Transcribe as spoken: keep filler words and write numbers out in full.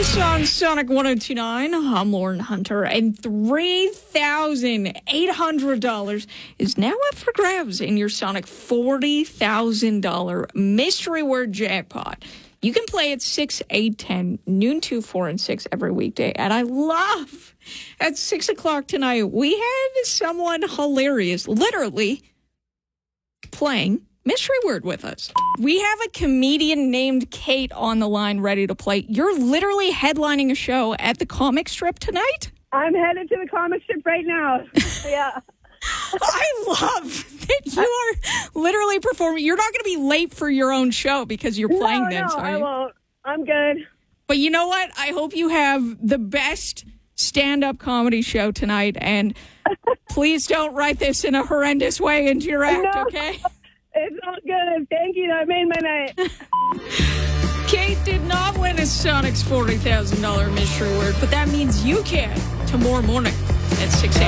This on Sonic one oh two point nine. I'm Lauren Hunter, and three thousand eight hundred dollars is now up for grabs in your Sonic forty thousand dollars mystery word jackpot. You can play at six, eight, ten, noon, two, four, and six every weekday. And I love at six o'clock tonight, we had someone hilarious, literally playing mystery word with us. We have a comedian named Kate on the line ready to play. You're literally headlining a show at the comic strip tonight? I'm headed to the comic strip right now. Yeah. I love that you are literally performing. You're not going to be late for your own show because you're playing no, this, no, are I you? won't. I'm good. But you know what? I hope you have the best stand-up comedy show tonight, and please don't write this in a horrendous way into your act, No. okay? It's all good. Thank you. That made my night. Kate did not win a Sonic's forty thousand dollars mystery word, but that means you can tomorrow morning at six a.m.